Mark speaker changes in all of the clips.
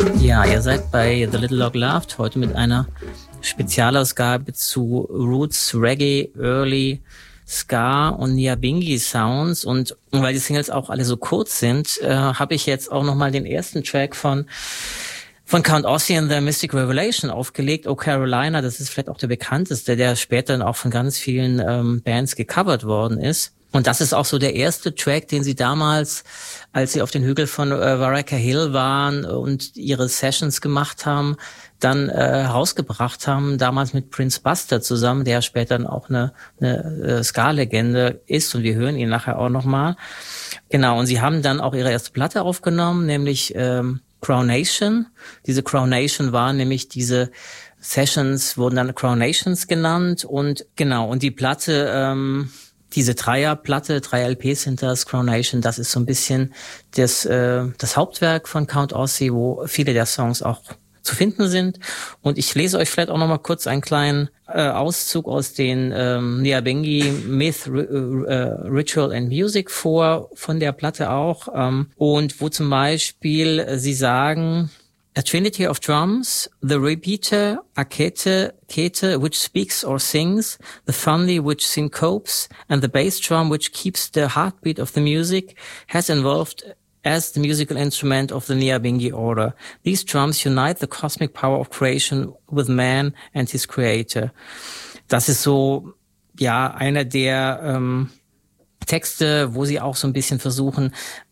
Speaker 1: Ja, ihr seid bei The Little Dog Laughed heute mit einer Spezialausgabe zu Roots, Reggae, Early, Ska und Nyabinghi Sounds. Und weil die Singles auch alle so kurz sind, habe ich jetzt auch nochmal den ersten Track von Count Ossie and the Mystic Revelation aufgelegt. Oh Carolina, das ist vielleicht auch der bekannteste, der später dann auch von ganz vielen Bands gecovert worden ist. Und das ist auch so der erste Track, den sie damals, als sie auf den Hügel von Waraka Hill waren und ihre Sessions gemacht haben, dann rausgebracht haben, damals mit Prince Buster zusammen, der später dann auch eine Ska-Legende ist, und wir hören ihn nachher auch nochmal. Genau, und sie haben dann auch ihre erste Platte aufgenommen, nämlich Crownation. Diese Crownation war nämlich diese Sessions, wurden dann Crownations genannt, und genau, und die Platte, diese Dreierplatte, 3 LPs sind das, Crownation, das ist so ein bisschen das Hauptwerk von Count Ossie, wo viele der Songs auch zu finden sind. Und ich lese euch vielleicht auch noch mal kurz einen kleinen Auszug aus den Nyabinghi Myth, Ritual and Music vor, von der Platte auch. Und wo zum Beispiel sie sagen: A trinity of drums, the repeater, akete, kete, which speaks or sings, the fundi which syncopes, and the bass drum which keeps the heartbeat of the music, has evolved as the musical instrument of the Nyabinghi order. These drums unite the cosmic power of creation with man and his creator. Das ist so, ja, einer der Texte, wo sie auch so ein bisschen versuchen,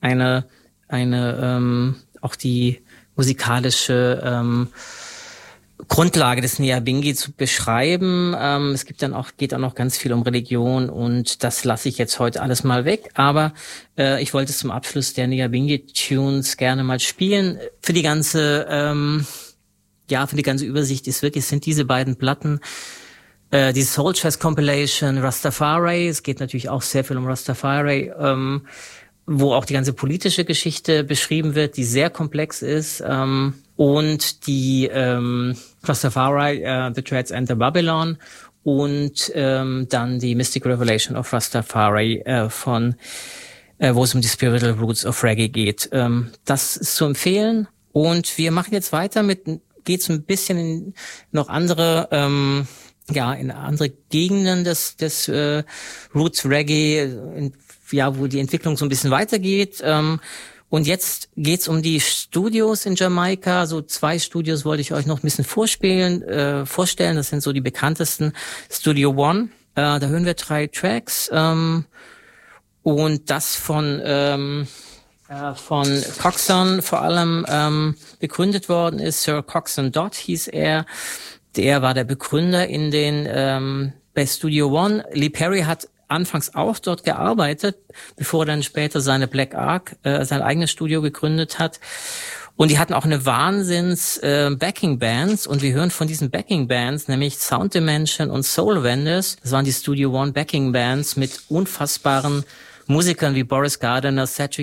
Speaker 1: auch die musikalische Grundlage des Nyabinghi zu beschreiben. Es geht dann auch noch ganz viel um Religion, und das lasse ich jetzt heute alles mal weg. Aber ich wollte es zum Abschluss der Nyabinghi-Tunes gerne mal spielen. Für die ganze Übersicht sind diese beiden Platten. Die Soul Jazz Compilation, Rastafari, es geht natürlich auch sehr viel um Rastafari, wo auch die ganze politische Geschichte beschrieben wird, die sehr komplex ist, und die Rastafari, The Dreads and the Babylon, und dann die Mystic Revelation of Rastafari, wo es um die Spiritual Roots of Reggae geht. Das ist zu empfehlen, und wir machen jetzt weiter geht's ein bisschen in noch andere in andere Gegenden des Roots Reggae, wo die Entwicklung so ein bisschen weitergeht. Und jetzt geht's um die Studios in Jamaika. So 2 Studios wollte ich euch noch ein bisschen vorstellen. Das sind so die bekanntesten. Studio One, da hören wir 3 Tracks. Und das von Coxsone vor allem begründet worden ist. Sir Coxsone Dodd hieß er. Der war der Begründer bei Studio One. Lee Perry hat anfangs auch dort gearbeitet, bevor er dann später seine Black Ark, sein eigenes Studio gegründet hat. Und die hatten auch eine Backing-Bands, und wir hören von diesen Backing-Bands, nämlich Sound Dimension und Soul Vendors. Das waren die Studio One Backing-Bands mit unfassbaren Musikern wie Boris Gardiner, Cedric